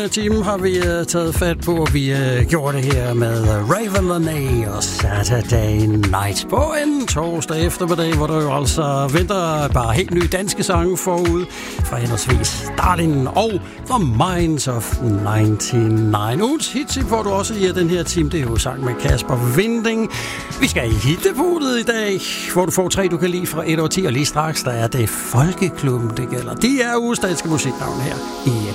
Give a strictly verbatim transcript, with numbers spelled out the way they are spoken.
Time har vi uh, taget fat på, og vi uh, gjorde det her med uh, Raven Lenae og Saturday Night på en torsdag eftermiddag, hvor der jo altså venter bare helt nye danske sange forud fra henholdsvis Stalin og The Minds of nioghalvfems. Ugens hits får du også i den her time, det er jo sang med Kasper Winding. Vi skal i hittepunktet i dag, hvor du får tre, du kan lide fra et år ti, og lige straks der er det Folkeklubben, det gælder. De er uges danske musiknavn her i